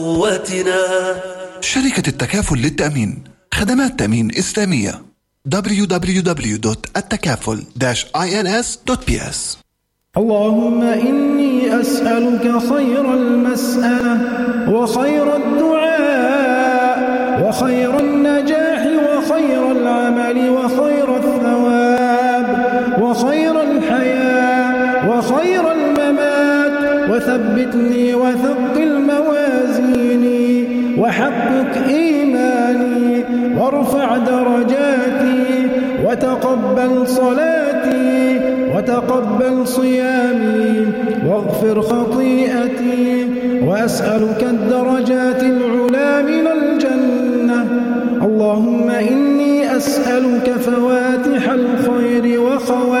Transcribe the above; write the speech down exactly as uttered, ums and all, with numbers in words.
قوتنا. شركة التكافل للتأمين، خدمات تأمين إسلامية. دبليو دبليو دبليو دوت التكافل إنس دوت بي إس. اللهم إني أسألك خير المسألة وخير الدعاء وخير النجاح وخير العمل وخير الثواب وخير الحياة وخير الممات، وثبتني وثقل موازيني وحقق إيماني وارفع درجاتي وتقبل صلاتي وتقبل صيامي واغفر خطيئتي، وأسألك الدرجات العلى من الجنة. اللهم إني أسألك فواتح الخير وخواتمه